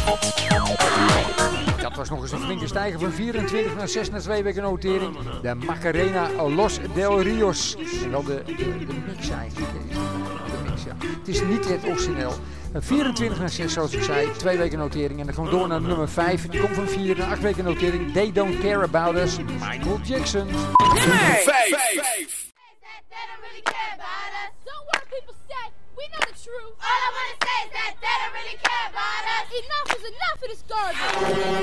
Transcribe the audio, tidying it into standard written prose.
Dat was nog eens een flinke stijger van 24 naar 6 na 2 weken notering. De Macarena Los del Rios. En wel de mix eigenlijk. De mix, ja. Het is niet het origineel. 24 naar 6 zoals ik zei. 2 weken notering. En dan gaan we door naar nummer 5. Die komt van 4 naar 8 weken notering. They Don't Care About Us. Michael Jackson. Nummer 5. They don't really care about us. Don't worry, people say. We know the truth. All I wanna say is that they don't really care about us. Enough is enough of this garbage.